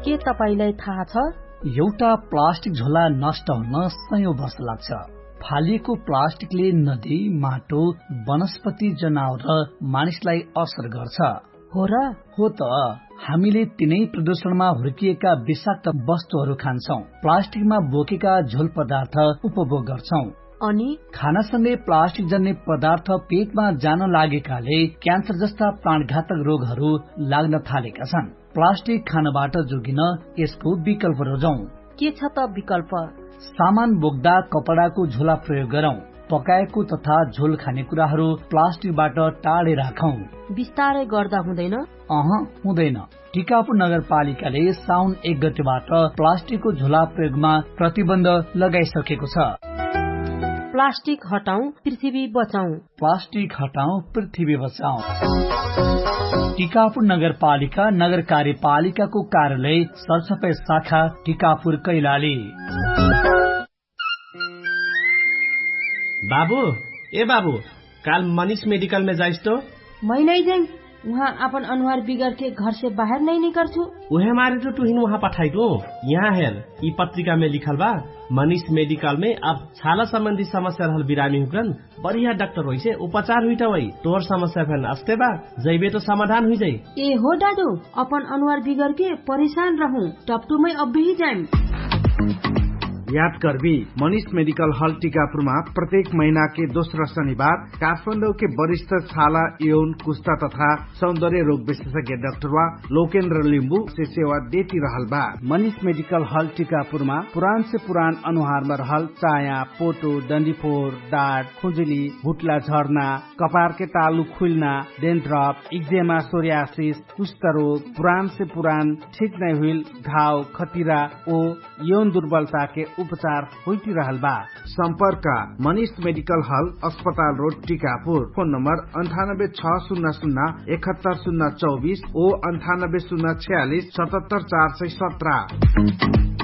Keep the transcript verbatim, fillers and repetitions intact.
के तपाईलाई थाहा छ एउटा प्लास्टिक झोला नष्ट हुन सयौं वर्ष लाग्छ। फालिएको प्लास्टिकले नदी, माटो, वनस्पति, जनावर र मानिसलाई असर गर्छ। हो र? हो त। हामीले तिनै प्रदूषणमा हुर्किएका विषाक्त वस्तुहरू खान्छौं, प्लास्टिकमा बोकेका झोल पदार्थ उपभोग गर्छौं। अनि खानासँगै प्लास्टिक जन्य पदार्थ पेटमा जान लागेकाले क्यान्सर जस्ता प्राणघातक रोगहरू लाग्न थालेका छन्। प्लास्टिक खानबाट जोगिन यसको विकल्प रोजौं। के छ त विकल्प? सामान बोक्दा कपडाको झोला प्रयोग गरौं। पकाएको तथा झोल खानेकुराहरू प्लास्टिकबाट टाढे राखौं। बिस्तारै गर्दा हुँदैन? अह हुँदैन। टिकापुर नगरपालिकाले साउन एक गतेबाट प्लास्टिकको झोला प्रयोगमा प्रतिबन्ध लगाइसकेको छ। प्लास्टिक हटाऊ, पृथ्वी बचाऊ। प्लास्टिक हटाऊ, पृथ्वी बचाऊ। टिकापुर नगरपालिका नगर कार्यपालिकाको कार्यालय सरसफाई शाखा टिकापुर कैलाली। बाबू ए बाबू, काल मनीष मेडिकल में जाइस तो? मैं नहीं जाऊँ, वहाँ अपन अनुहार बिगड़ के घर से बाहर नहीं निकलछू। उहे मारे तो तुहिन वहाँ पठाई दो। यहाँ हेर, ई पत्रिका में लिखल बा, मनीष मेडिकल में अब छाला संबंधी समस्या रहल बिरामी हुकन बढ़िया डॉक्टर होई से उपचार हुई वही। तोर समस्या फैन अस्ते बा, जैबे तो समाधान हुई जाई। ए हो दादू, अपन अनुहार बिगड़ के परेशान रहूं, टपटू में अब भी जाए। याद करबी, मनीष मेडिकल हॉल टीकापुरमा प्रत्येक महीना के दोस्रो शनिबार काठमाडौँ के वरिष्ठ छाला, यौन, कुष्ठा तथा सौंदर्य रोग विशेषज्ञ डाक्टरवा लोकेन्द्र लिम्बू से सेवा देती रहल बा। मनीष मेडिकल हॉल टीकापुरमा पुरान से पुरान अनुहारमा रहल चाया, पोटो, डन्डीफोर, डाँट, खुजुली, भुटला झर्ना, कपार के तालु खुल्ना, डेन्ड्रप, इक्जेमा, सोरियासिस, कुष्ठ रोग, पुरान से पुरान ठीक नहीं हुई घाव, खतिरा ओ यौन दुर्बलता के उपचार होती रहल बा। संपर्क मनीष मेडिकल हॉल, अस्पताल रोड, टीकापुर। फोन नंबर अंठानब्बे छ शून्य शून्य इकहत्तर शून्य चौबीस ओ अंठानब्बे शून्य छियालीस सतहत्तर चार सय सत्रह।